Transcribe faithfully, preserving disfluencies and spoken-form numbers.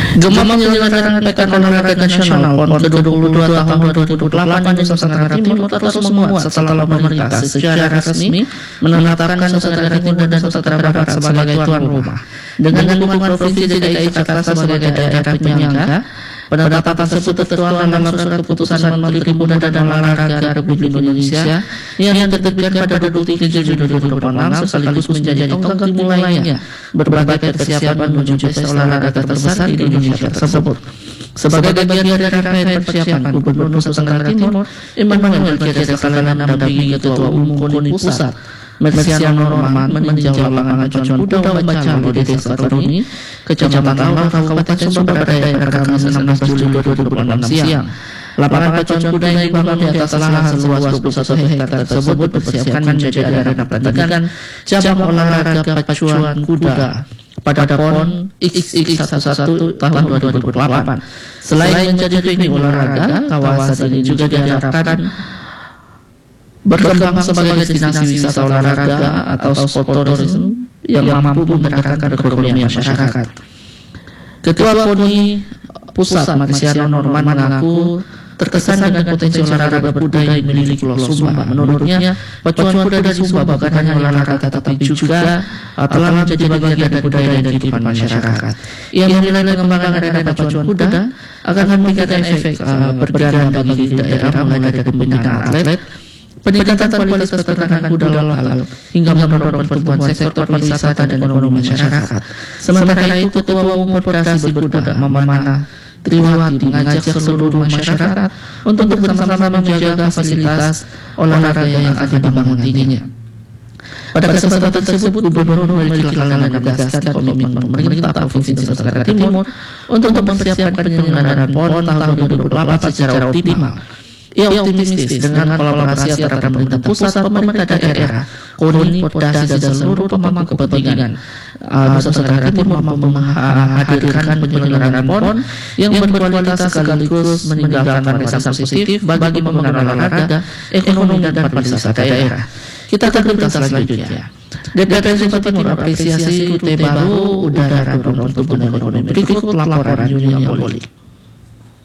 Gema menyelenggarakan Pekan Olahraga Nasional PON ke dua puluh dua tahun dua ribu dua puluh delapan di Nusa Tenggara Timur terus menguat setelah pemerintah secara resmi menetapkan Nusa Tenggara Timur dan Nusa Tenggara Barat sebagai tuan rumah. Dengan dukungan Provinsi D K I Jakarta sebagai daerah penyangga, penetapan tersebut tertuang dalam surat keputusan Menteri Pemuda dan Olahraga Republik Indonesia yang diterbitkan pada dua puluh tiga Juli dua ribu dua puluh enam sekaligus menjadi tonggak dimulainya berbagai persiapan menuju pesta olahraga terbesar di Indonesia tersebut. Sebagai bagian dari rangkaian persiapan, Gubernur Nusa Tenggara Timur Immanuel Kiedes Sekalian mendampingi Ketua Umum KONI Pusat Mersiano Norman meninjau lapangan pacuan kuda Wacalo di Desa Toruni, Kecamatan Lampau, Kabupaten Sumber Daya pada Kamis enam belas Juli dua ribu dua puluh enam siang. Lapangan pacuan kuda yang dibangun di atas lahan seluas dua puluh satu hektar tersebut dipersiapkan menjadi arena pertandingan cabang olahraga pacuan kuda pada PON X X sebelas tahun dua ribu dua puluh delapan. Selain menjadi venue olahraga, kawasan ini juga diharapkan berkembang sebagai destinasi wisata olahraga atau sport tourism yang mampu menggerakkan perekonomian masyarakat. Ketua KONI Pusat Marsiano Norman mengaku terkesan dengan potensi olahraga berkuda yang dimiliki Pulau Sumba. Menurutnya, pacuan kuda dari Sumba bukan hanya olahraga tetapi juga telah menjadi bagian dari budaya dan kehidupan masyarakat. Ia menilai pengembangan arena pacuan kuda akan memberikan efek uh, berjalan bagi daerah mulai dari pembinaan atlet, peningkatan kualitas peternakan kuda lokal hingga mendorong pertumbuhan sektor pariwisata dan ekonomi masyarakat. Sementara itu, Ketua Umum Federasi Berkuda Mamana Triwati mengajak seluruh masyarakat untuk bersama-sama menjaga fasilitas olahraga yang akan dibangun nantinya. Pada kesempatan tersebut, Gubernur memiliki kalian menegaskan komitmen pemerintah Provinsi Nusa Tenggara Timur untuk mempersiapkan penyelenggaraan PON tahun dua ribu dua puluh delapan secara optimal. Ia optimistis dengan kolaborasi antara pemerintah pusat, pemerintah daerah, KONI, Federasi dan seluruh pemangku kepentingan Nusa Tenggara Timur mampu menghadirkan penyelenggaraan PON yang berkualitas sekaligus meninggalkan kesan positif bagi pembangunan olahraga, ekonomi dan pariwisata daerah. Kita akan berita selanjutnya. Data Nusa Timur apresiasi Kute Baru Udara Dorong Pertumbuhan Ekonomi. Berikut laporan Yunia Poli.